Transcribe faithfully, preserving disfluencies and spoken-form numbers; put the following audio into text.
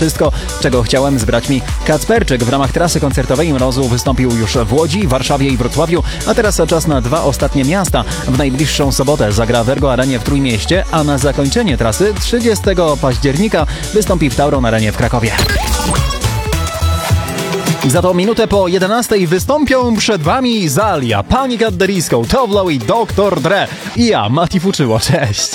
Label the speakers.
Speaker 1: wszystko, czego chciałem z braćmi Kacperczyk. W ramach trasy koncertowej Mrozu wystąpił już w Łodzi, Warszawie i Wrocławiu, a teraz czas na dwa ostatnie miasta. W najbliższą sobotę zagra w Ergo Arenie w Trójmieście, a na zakończenie trasy trzydziestego października wystąpi w Tauron Arenie w Krakowie. Za to minutę po jedenastej wystąpią przed wami Zalia, Panic at the Disco, Tove Lo i doktor Dre. I ja, Mati Fuczyło. Cześć!